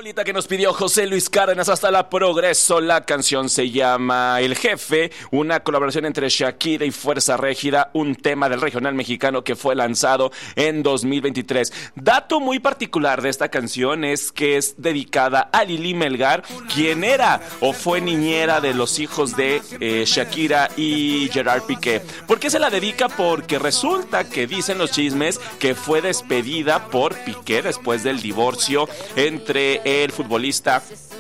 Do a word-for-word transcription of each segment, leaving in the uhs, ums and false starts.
rolita que nos pidió José Luis Cárdenas hasta la Progreso. La canción se llama El Jefe, una colaboración entre Shakira y Fuerza Régida, un tema del regional mexicano que fue lanzado en dos mil veintitrés. Dato muy particular de esta canción es que es dedicada a Lili Melgar, quien era o fue niñera de los hijos de eh, Shakira y Gerard Piqué. ¿Por qué se la dedica? Porque resulta que dicen los chismes que fue despedida por Piqué después del divorcio entre el futbolista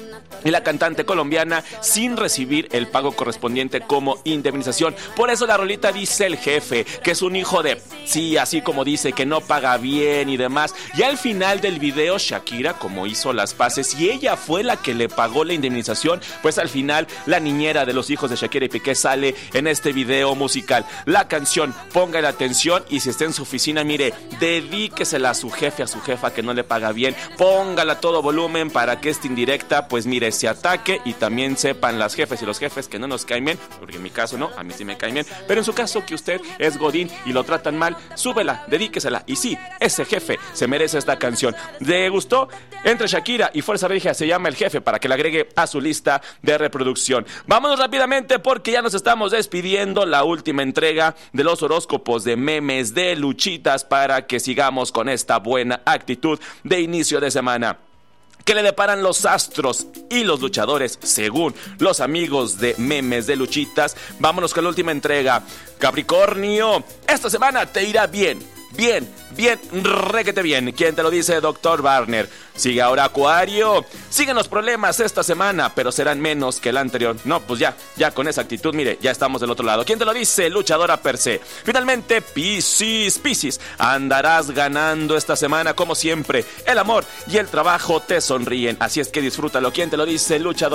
y la cantante colombiana sin recibir el pago correspondiente como indemnización. Por eso la rolita dice El Jefe, que es un hijo de, sí, así como dice, que no paga bien y demás. Y al final del video, Shakira, como hizo las paces y ella fue la que le pagó la indemnización, pues al final la niñera de los hijos de Shakira y Piqué sale en este video musical. La canción, póngale atención y si está en su oficina, mire, dedíquesela a su jefe, a su jefa que no le paga bien, póngala a todo volumen para que esta indirecta, pues mire, se ataque y también sepan las jefes y los jefes que no nos caen bien, porque en mi caso no, a mí sí me caen bien, pero en su caso que usted es godín y lo tratan mal, súbela, dedíquesela y sí, ese jefe se merece esta canción. ¿Le gustó? Entre Shakira y Fuerza Régida se llama El Jefe para que la agregue a su lista de reproducción. Vámonos rápidamente porque ya nos estamos despidiendo, la última entrega de los horóscopos de memes de Luchitas para que sigamos con esta buena actitud de inicio de semana. ¿Qué le deparan los astros y los luchadores según los amigos de memes de Luchitas? Vámonos con la última entrega. Capricornio, esta semana te irá bien, bien, bien, requete bien. ¿Quién te lo dice? Doctor Barner. Sigue ahora Acuario. Siguen los problemas esta semana, pero serán menos que el anterior. No, pues ya, ya con esa actitud, mire, ya estamos del otro lado. ¿Quién te lo dice? Luchadora per se. Finalmente, Piscis, Piscis, andarás ganando esta semana como siempre. El amor y el trabajo te sonríen, así es que disfrútalo. ¿Quién te lo dice? Luchadora.